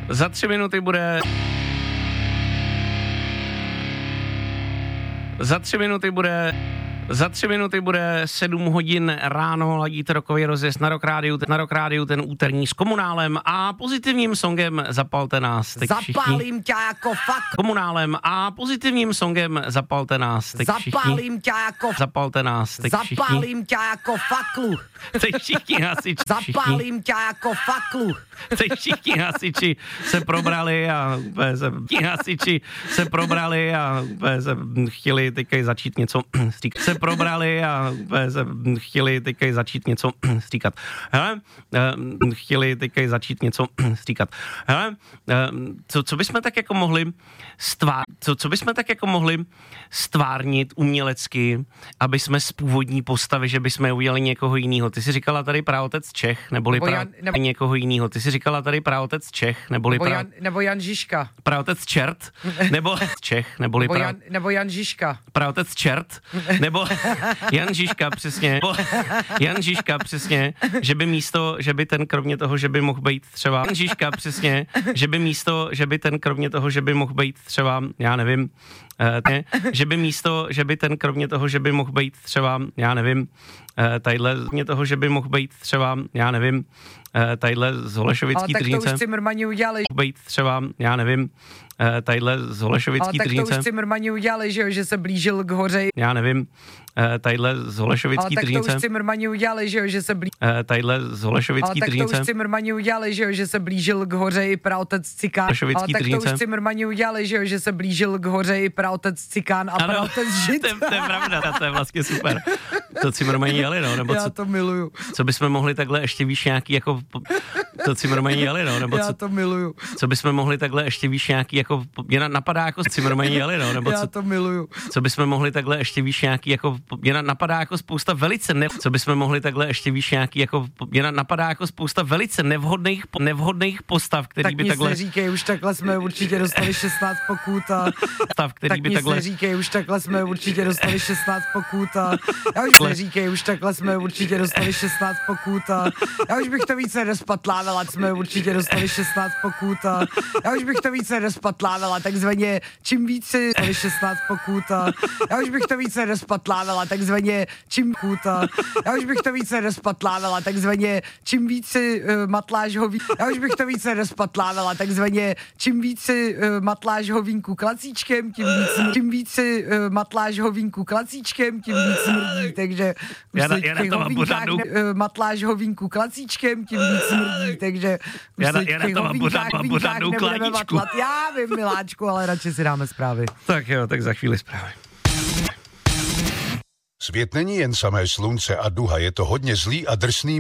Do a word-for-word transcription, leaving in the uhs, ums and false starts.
Za tři minuty bude... Za tři minuty bude... Za tři minuty bude sedm hodin ráno, ladíte rokový rozjezd na Rock Rádiu, na Rock Rádiu ten úterní s Komunálem a pozitivním songem Zapalte nás teď všichni. Zapálím tě jako fakt. Komunálem a pozitivním songem Zapalte nás teď všichni. Zapálím tě jako Zapalte nás teď všichni. Zapálím tě jako faklu. Teď všichni hasiči. Zapálím tě jako faklu. Teď všichni hasiči se probrali a se, hasiči se probrali a se chtěli teďka začít něco říkat. Se probrali a se chtěli teďka začít něco říkat. Hele, chtěli teďka začít něco říkat. Hele, co, co bychom tak jako mohli stvár, co, co bychom tak jako mohli stvárnit umělecky, aby jsme z původní postavy, že bychom udělali někoho jiného. Ty jsi říkala tady praotec Čech, neboli nebo pra... Jan, nebo... někoho jiného. Ty jsi říkala tady praotec Čech, neboli nebo, pra... Jan, nebo Jan Žižka. Praotec Čert, nebo Čech, neboli nebo, pra... Jan, nebo Jan Žižka. Praotec Čert, nebo Jan Žižka, přesně. Nebo Jan Žižka, přesně, že by místo, že by ten kromě toho, že by mohl být třeba Jan Žižka, přesně, že by místo, že by ten kromě toho, že by mohl být třeba, já nevím, ne, že by místo, že by ten kromě toho, že by mohl být třeba, já nevím, tadyhle, kromě toho, že by mohl být třeba, já nevím, tadyhle z Holešovický Tržnice. Ale tak to už Cimrmani udělali. Být třeba, já nevím, tadyhle z Holešovický Tržnice. Ale tak to už Cimrmani udělali, že, že se blížil k hoře. Já nevím, tadyhle z Holešovický Tržnice. Ale tak to už Cimrmani udělali, že, že se blížil. Tadyhle z Holešovický Tržnice. Ale tak to už Cimrmani udělali, že, že se blížil k hoře i praotec Cikán. Ale tak to už Cimrmani udělali, že, že se blížil k hoře i praotec Cikán a ano, praotec Žid. To, je, to je pravda, to je vlastně super. To Cimrmani jeli, no, nebo já co, to miluju. Co bychom mohli takhle ještě víš nějaký jako, to Cimrmani jeli, no, nebo já co, to miluju. Co bychom mohli takhle ještě víš nějaký jako, mě napadá jako Cimrmani jeli, no, nebo já co, to miluju. Co bychom mohli takhle ještě víš nějaký jako, mě napadá jako spousta velice ne, co bychom mohli takhle ještě víš nějaký jako, mě napadá jako spousta velice nevhodných, nevhodných postav, který tak by nic takhle. Neříkej, už takhle jsme určitě dostali šestnáct pokut a stav, který tak by nic takhle. Neříkej, už takhle jsme určitě dostali šestnáct pokut a já už neříkej, už takhle jsme určitě dostali šestnáct pokut a já už bych to více rozpatlávala, jsme určitě dostali šestnáct pokut a já už bych to více rozpatlávala, takzvaně čím více dostali šestnáct pokut a já už bych to více rozpatlávala, takzvaně čím kut a já už bych to více rozpatlávala, takzvaně čím více uh, matláš hoví, já už bych to více rozpatlávala, takzvaně čím více uh, matláš hovínku klacíčkem, tím víc, čím více uh, matláš hovínku klacíčkem, tím víc smrdí, takže už já na, se já na těch hovínkách ne, uh, matláš hovínku klacíčkem, tím víc smrdí, takže už já se na, já těch na hovínkách, hovínkách nebudeme matlat. Já vím, miláčku, ale radši si dáme zprávy. Tak jo, tak za chvíli zprávy. Svět není jen samé slunce a duha, je to hodně zlý a drsný